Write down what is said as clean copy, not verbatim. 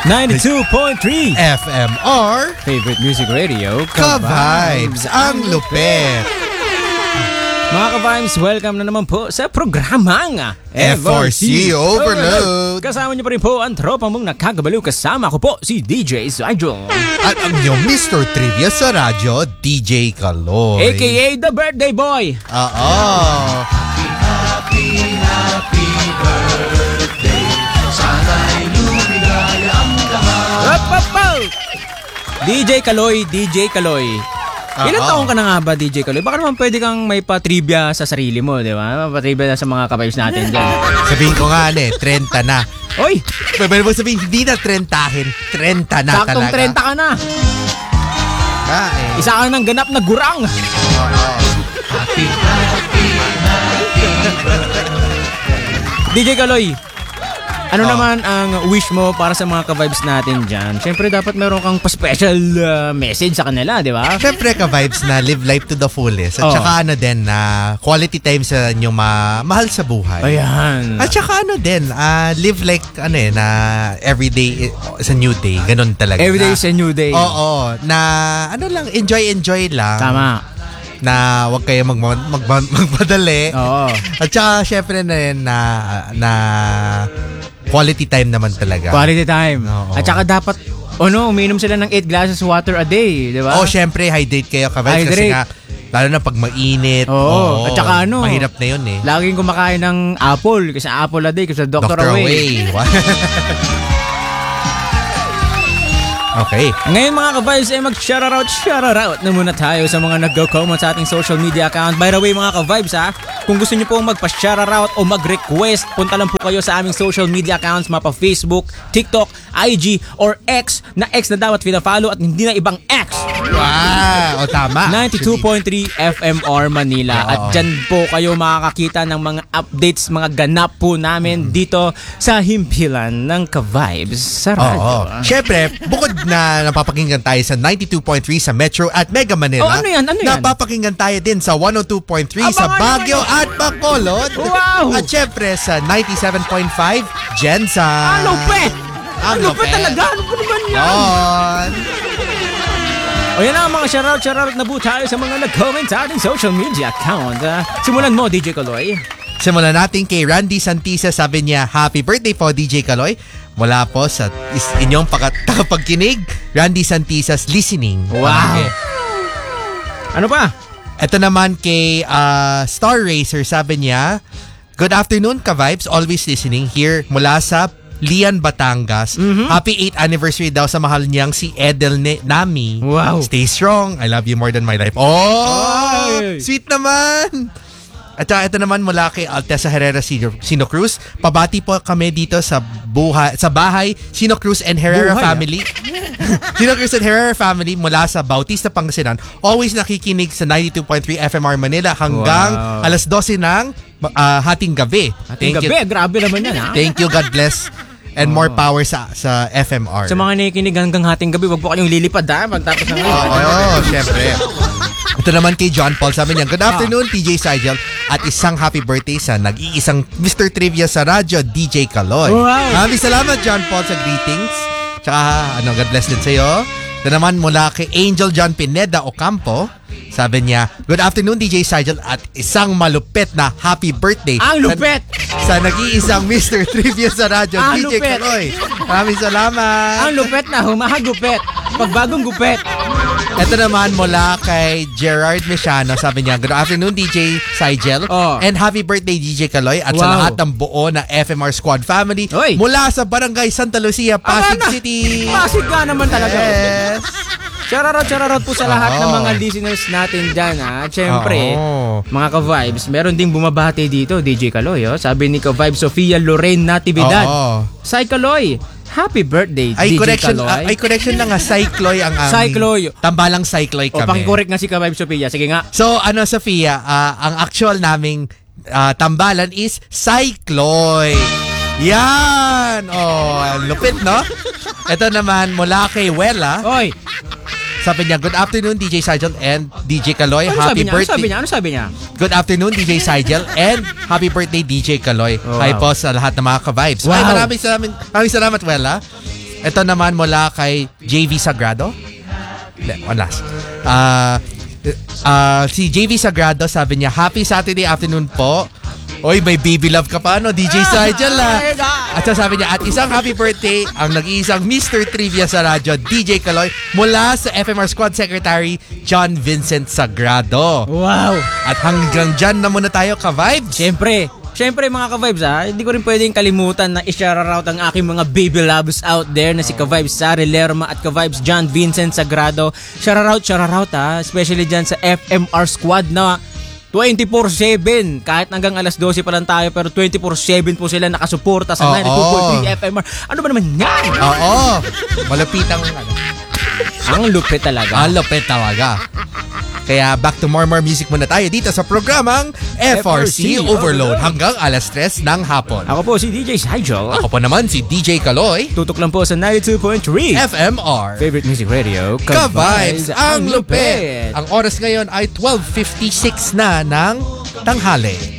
92.3 FMR Favorite Music Radio, Ka-Vibes, ang lupet. Mga Ka-Vibes, welcome na naman po sa programang FRC Overload. Kasama niyo pa rin po ang tropa mong nakakabaliw. Kasama ko po si DJ Zygel. At ang inyong Mr. Trivia sa radyo, DJ Kaloy, AKA The Birthday Boy. Oo. Happy birthday. Sana'y lumigaya ang lahat. DJ Kaloy. Ilan taong ka na nga ba, DJ Kaloy? Baka naman pwede kang may pa-trivia sa sarili mo, di ba? Pa-trivia sa mga Ka-Vibes natin dyan. Sabihin ko nga 30 na. Oy! Pwede mo sabihin, hindi na 30-hin. 30 na Saktong talaga. 30 ka na. Isa ka ng ganap na gurang. DJ Kaloy, ano naman ang wish mo para sa mga Ka-Vibes natin dyan? Siyempre dapat meron kang pa-special message sa kanila, di ba? Siyempre ka-vibes na live life to the fullest. At saka din na quality time sa inyong mahal sa buhay. Ayan. At saka din, live like na everyday is a new day. Ganon talaga. Everyday is a new day. Oo. Na lang, enjoy lang. Tama. Na wag kayo magmadali. Oo. At saka syempre na quality time naman talaga. Quality time. Oo. At saka dapat uminom sila ng 8 glasses water a day, di ba? Syempre hydrate kayo ka-vibes kasi nga lalo na pag mainit. Oo. At saka mahirap na yun eh. Laging kumakain ng apple kasi apple a day kasi Dr. Away. Okay. Ngayon mga Ka-Vibes ay mag-shoutout na muna tayo sa mga nag-comment sa ating social media account. By the way mga Ka-Vibes kung gusto niyo pong magpa-shoutout o mag-request, punta lang po kayo sa aming social media accounts, mapa Facebook, TikTok, IG, or X na dapat pina-follow at hindi na ibang X. Wow! Tama. 92.3 FMR Manila. At dyan po kayo makakakita ng mga updates, mga ganap po namin dito sa himpilan ng Ka-Vibes sa radyo. Siyempre, bukod na napapakinggan tayo sa 92.3 sa Metro at Mega Manila. Ano yan? Napapakinggan tayo din sa 102.3 sa Baguio at Bacolod. Wow! At siyempre sa 97.5 Jensen. Ang lupet talaga. Ano ba naman yan? O yan na mga shoutout na po tayo sa mga nag-comment sa ating social media account. Simulan mo, DJ Kaloy. Simulan natin kay Randy Santisa. Sabi niya, happy birthday po DJ Kaloy. Mula po sa inyong tagapagkinig, Randy Santisa's listening. Wow! Ano pa? Ito naman kay Star Racer. Sabi niya, good afternoon Ka-Vibes, always listening here mula sa Lian, Batangas. Happy 8th anniversary daw sa mahal niyang si Edel Nami. Wow. Stay strong. I love you more than my life. Sweet naman. At ito naman mula kay Altesa Herrera Sino Cruz. Pabati po kami dito sa bahay Sino Cruz and Herrera family. Sino Cruz and Herrera family mula sa Bautista, Pangasinan. Always nakikinig sa 92.3 FMR Manila hanggang alas 12 ng hating gabi. Grabe naman yan Thank you, God bless. And more power sa FMR. Sa mga nakikinig hanggang hating gabi, wag po kayong lilipad pagtapos ng ngayon. Syempre. Ito naman kay John Paul. Sabi niya, good afternoon TJ Zygel at isang happy birthday sa nag-iisang Mr. Trivia sa radyo, DJ Kaloy. Wow. Maraming salamat John Paul sa greetings. Tsaka God bless din sa'yo. Ito naman mula kay Angel John Pineda Ocampo. Sabi niya, good afternoon DJ Zygel at isang malupet na happy birthday. Ang lupet! Sa nag-iisang Mr. Trivia sa radyo, DJ Kaloy. Maraming salamat. Ang lupet na humahagupet. Pagbagong gupet. Ito naman mula kay Gerard Mesiano. Sabi niya, good afternoon DJ Zygel and happy birthday DJ Kaloy at sa lahat ng buo na FMR Squad family mula sa Barangay Santa Lucia, Pasig City. Pasig ka naman talaga. Yes. Shoutout po sa lahat ng mga listeners natin dyan Siyempre, mga Ka-Vibes, meron ding bumabati dito, DJ Kaloy. Sabi ni Ka-Vibes Sofia Lorraine Natividad. Sai Kaloy, happy birthday, DJ Kaloy. Correction lang Cycloy ang aming. Cycloy. Tambalang Cycloy kami. Pang-correct nga si Ka-Vibes Sofia. Sige nga. So, Sofia, ang actual naming tambalan is Cycloy. Yan! Lupit, no? Ito naman mula kay Wella. Sabi niya, good afternoon DJ Zygel and DJ Kaloy. Happy birthday. Ano sabi niya? Good afternoon DJ Zygel and happy birthday DJ Kaloy. Hi po sa lahat ng mga Ka-Vibes. Wow. Maraming salamat Wella. Ito naman mula kay JV Sagrado. One last. Si JV Sagrado, sabi niya, Happy Saturday afternoon po. Oy, may baby love ka pa, no? DJ Sigel, At sabi niya, at isang happy birthday ang nag-iisang Mr. Trivia sa radyo, DJ Kaloy, mula sa FMR Squad Secretary, John Vincent Sagrado. Wow! At hanggang dyan na muna tayo, ka-vibes. Siyempre mga ka-vibes hindi ko rin pwedeng kalimutan na i-shoutout ang aking mga baby loves out there na si ka-vibes Sari Lerma at ka-vibes John Vincent Sagrado. Shoutout especially dyan sa FMR Squad na 24/7. Kahit hanggang alas 12 pa lang tayo pero 24/7 po sila nakasuporta sa 92.3 FMR. Ano ba naman yan? Oo. Malapit ang Ang lupit talaga. Ang lupit talaga. Kaya back to more music muna tayo dito sa programang FRC Overload hanggang alas 3 ng hapon. Ako po si DJ Sigel. Ako po naman si DJ Kaloy. Tutok lang po sa 92.3 FMR. Favorite Music Radio. Ka-vibes ang lupit. Ang oras ngayon ay 12:56 na ng tanghali.